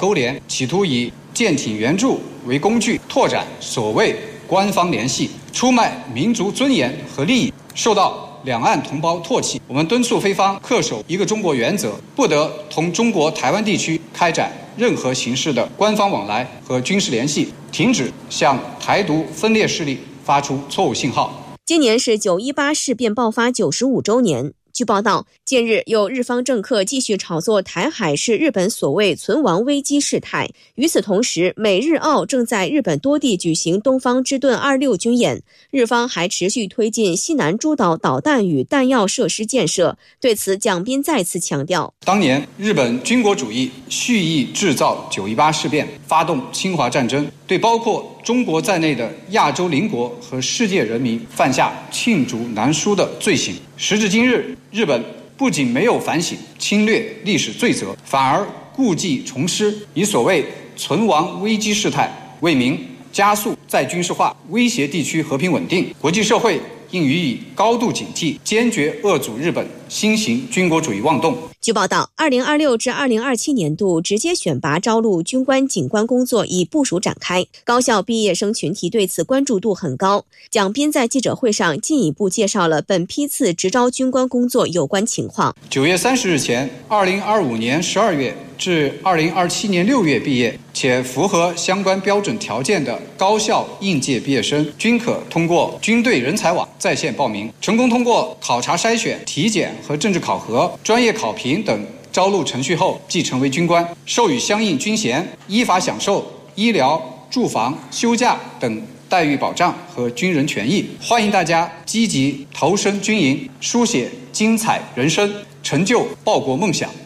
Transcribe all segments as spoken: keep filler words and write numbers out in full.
勾连，企图以舰艇援助为工具，拓展所谓官方联系，出卖民族尊严和利益，受到两岸同胞唾弃。我们敦促菲方恪守一个中国原则，不得同中国台湾地区开展任何形式的官方往来和军事联系，停止向台独分裂势力发出错误信号。 今年是九一八事变爆发九十五周年。据报道，近日有日方政客继续炒作台海是日本所谓存亡危机事态。与此同时，美日澳正在日本多地举行东方之盾二六军演，日方还持续推进西南诸岛导弹与弹药设施建设。对此，蒋斌再次强调， 当年日本军国主义蓄意制造九一八事变，发动侵华战争，对包括中国在内的亚洲邻国和世界人民犯下罄竹难书的罪行。时至今日，日本不仅没有反省侵略历史罪责，反而故技重施，以所谓存亡危机事态为名，加速再军事化，威胁地区和平稳定。国际社会应予以高度警惕，坚决遏阻日本新型军国主义妄动。 据报道，二零二六至二零二七年度直接选拔招录军官警官工作已部署展开，高校毕业生群体对此关注度很高。蒋斌在记者会上进一步介绍了本批次直招军官工作有关情况。 九月三十日前，二零二五年十二月至二零二七年六月毕业且符合相关标准条件的高校应届毕业生，均可通过军队人才网在线报名，成功通过考察筛选、体检和政治考核、专业考评等招录程序后，即成为军官，授予相应军衔，依法享受医疗、住房、休假等待遇保障和军人权益。欢迎大家积极投身军营，书写精彩人生，成就报国梦想。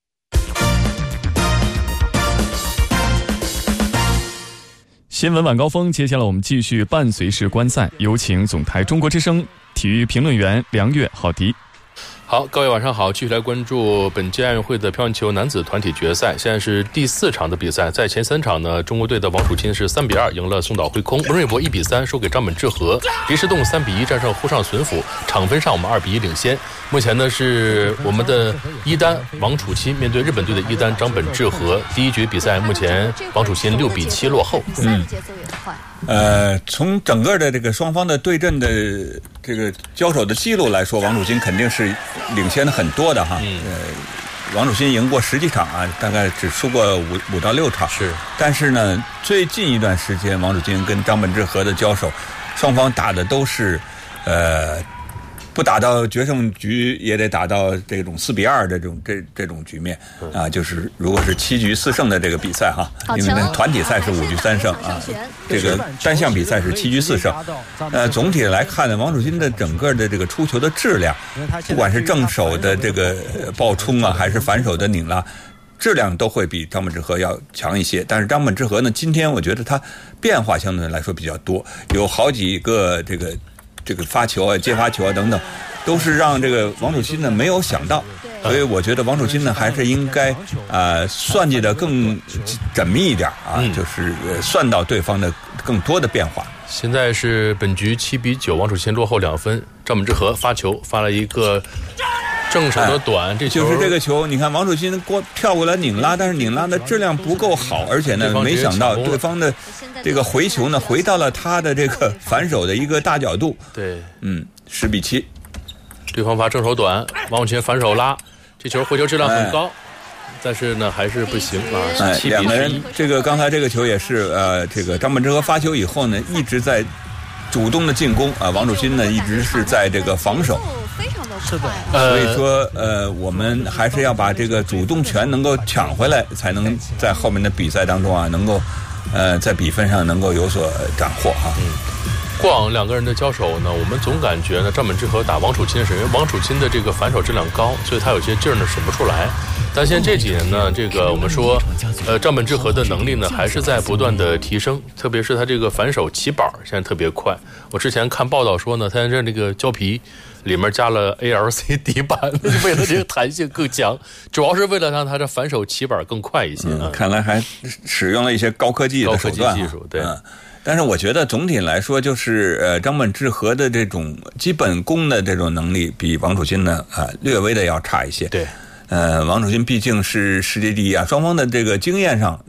新闻晚高峰，接下来我们继续伴随式观赛，有请总台中国之声体育评论员梁月、郝迪。 好，各位晚上好，继续来关注本届奥运会的乒乓球男子团体决赛，现在是第四场的比赛。在前三场呢，中国队的王楚钦是三比二赢了松岛辉空，文瑞博一比三输给张本智和，黎时栋三比一战胜沪上隼辅，场分上我们二比一领先。目前呢是我们的一单王楚钦面对日本队的一单张本智和，第一局比赛目前王楚钦六比七落后。 嗯。呃，从整个的这个双方的对阵的这个交手的记录来说，王楚钦肯定是领先的很多的哈。嗯、呃，王楚钦赢过十几场啊，大概只输过五五到六场。是，但是呢，最近一段时间，王楚钦跟张本智和的交手，双方打的都是，呃。不打到决胜局也得打到这种四比二的这种这这种局面啊，就是如果是七局四胜的这个比赛哈，因为那团体赛是五局三胜啊，这个单项比赛是七局四胜。呃，总体来看呢，王楚钦的整个的这个出球的质量，不管是正手的这个爆冲啊，还是反手的拧拉，质量都会比张本智和要强一些。但是张本智和呢，今天我觉得他变化相对来说比较多，有好几个这个。这个发球啊、接发球啊等等，都是让这个王楚钦呢没有想到，所以我觉得王楚钦呢还是应该啊、呃、算计的更缜密一点啊，嗯、就是算到对方的更多的变化。 现在是本局七比九，王楚钦落后两分。张本智和发球发了一个正手的短，哎、这球就是这个球。你看王楚钦过跳过来拧拉，但是拧拉的质量不够好，而且呢，没想到对方的这个回球呢回到了他的这个反手的一个大角度。 对， 嗯，十比七， 对方发正手短，王楚钦反手拉，这球回球质量很高。哎但是呢，还是不行啊！ 哎，两个人，这个刚才这个球也是，呃，这个张本智和发球以后呢，一直在主动的进攻啊，王楚钦呢一直是在这个防守， 是的， 所以说，呃，我们还是要把这个主动权能够抢回来，才能在后面的比赛当中啊，能够，呃，在比分上能够有所斩获哈。 嗯。过往两个人的交手呢，我们总感觉呢，张本智和打王楚钦的时候，因为王楚钦的这个反手质量高，所以他有些劲儿呢使不出来。但现在这几年呢，这个我们说，呃，张本智和的能力呢还是在不断的提升，特别是他这个反手起板现在特别快。我之前看报道说呢，他这这个胶皮里面加了 A L C 底板，为了这个弹性更强，主要是为了让他的反手起板更快一些。 嗯、看来还使用了一些高科技的手段、啊、 高科技技术，对。嗯， 但是我觉得总体来说，就是呃张本智和的这种基本功的这种能力，比王楚钦呢啊、呃、略微的要差一些。 对， 呃，王楚钦毕竟是世界第一啊，双方的这个经验上